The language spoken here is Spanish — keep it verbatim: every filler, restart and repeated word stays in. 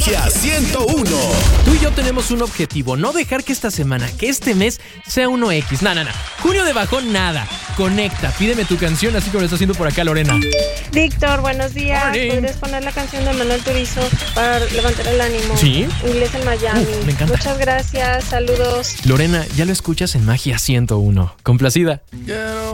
ciento uno. Tú y yo tenemos un objetivo, no dejar que esta semana, que este mes sea uno equis. No, no, no. Junio de bajón, nada. Conecta, pídeme tu canción, así como lo está haciendo por acá Lorena. Víctor, buenos días. Morning. ¿Podrías poner la canción de Manuel Turizo para levantar el ánimo? ¿Sí? Inglés en Miami. Uh, me encanta. Muchas gracias, saludos. Lorena, ya lo escuchas en Magia ciento uno. Complacida.